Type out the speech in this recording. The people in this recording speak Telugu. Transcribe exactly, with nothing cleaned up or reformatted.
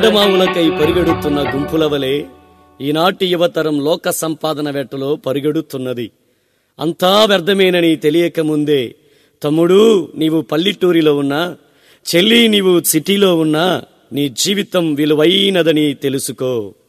అడ్డమావులకై పరిగెడుతున్న గుంపుల వలె ఈనాటి యువతరం లోక సంపాదన వేటలో పరిగెడుతున్నది. అంతా వ్యర్థమేనని తెలియకముందే తమ్ముడు నీవు పల్లెటూరిలో ఉన్నా, చెల్లి నీవు సిటీలో ఉన్నా నీ జీవితం విలువైనదని తెలుసుకో.